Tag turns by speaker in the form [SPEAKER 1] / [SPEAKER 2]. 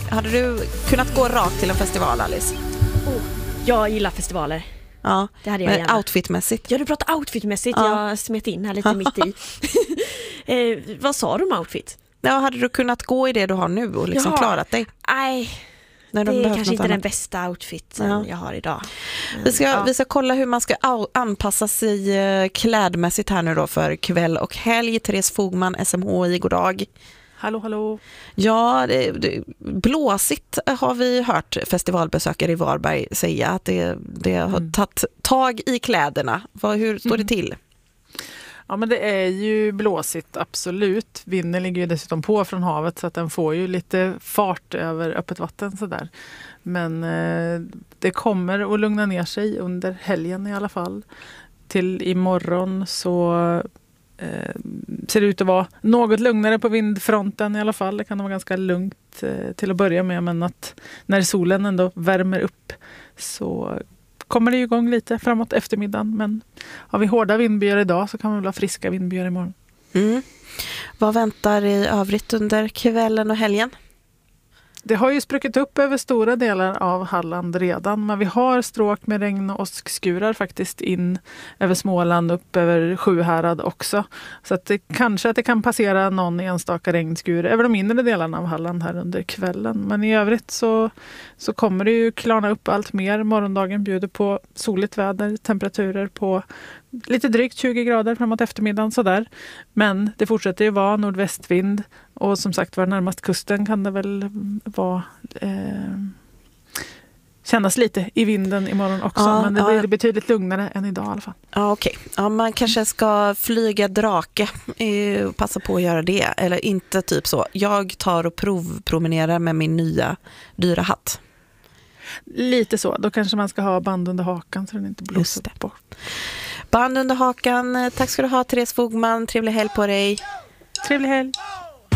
[SPEAKER 1] Hade du kunnat gå rakt till en festival, Alice?
[SPEAKER 2] Jag gillar festivaler.
[SPEAKER 1] Ja,
[SPEAKER 2] det hade jag
[SPEAKER 1] men
[SPEAKER 2] gärna.
[SPEAKER 1] Outfitmässigt?
[SPEAKER 2] Ja, du pratar outfitmässigt.
[SPEAKER 1] Ja.
[SPEAKER 2] Jag smet in här lite mitt i. Vad sa du om outfit?
[SPEAKER 1] Ja, hade du kunnat gå i det du har nu och liksom klarat dig?
[SPEAKER 2] Nej,
[SPEAKER 1] när
[SPEAKER 2] det
[SPEAKER 1] de
[SPEAKER 2] är kanske inte
[SPEAKER 1] annat.
[SPEAKER 2] den bästa outfiten jag har idag.
[SPEAKER 1] Vi ska kolla hur man ska anpassa sig klädmässigt här nu då för kväll och helg. Therese Fogman, SMHI, god dag.
[SPEAKER 3] Hallå.
[SPEAKER 1] Ja, blåsigt har vi hört festivalbesökare i Varberg säga att det har tagit tag i kläderna. Hur står det till?
[SPEAKER 3] Ja, men det är ju blåsigt, absolut. Vinden ligger ju dessutom på från havet så att den får ju lite fart över öppet vatten sådär. Men det kommer att lugna ner sig under helgen i alla fall. Till imorgon så ser det ut att vara något lugnare på vindfronten i alla fall. Det kan vara ganska lugnt till att börja med, men att när solen ändå värmer upp så kommer det igång lite framåt eftermiddagen. Men har vi hårda vindbyar idag så kan vi väl ha friska vindbyar imorgon.
[SPEAKER 1] Vad väntar i övrigt under kvällen och helgen?
[SPEAKER 3] Det har ju spruckit upp över stora delar av Halland redan, men vi har stråk med regn och åskskurar faktiskt in över Småland, upp över Sjuhärad också. Så att det kan passera någon enstaka regnskur över de inre delarna av Halland här under kvällen. Men i övrigt så kommer det ju klarna upp allt mer. Morgondagen bjuder på soligt väder, temperaturer på lite drygt 20 grader framåt eftermiddagen sådär. Men det fortsätter ju vara nordvästvind och som sagt var närmast kusten kan det väl vara kännas lite i vinden imorgon också. Men det blir betydligt lugnare än idag i alla fall.
[SPEAKER 1] Ja, okej. Ja, man kanske ska flyga drake och passa på att göra det. Eller inte typ så. Jag tar och provpromenerar med min nya dyra hatt.
[SPEAKER 3] Lite så. Då kanske man ska ha band under hakan så den inte blåser på.
[SPEAKER 1] Band under hakan. Tack ska du ha, Therese Fogman. Trevlig helg på dig.
[SPEAKER 3] Trevlig helg.